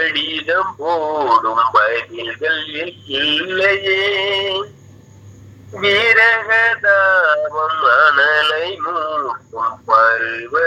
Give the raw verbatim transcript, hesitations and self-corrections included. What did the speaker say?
கடிதம் போடும் பதில்கள் இல்லையே. வீரகதாபம் அனலை மூட்டும் பருவ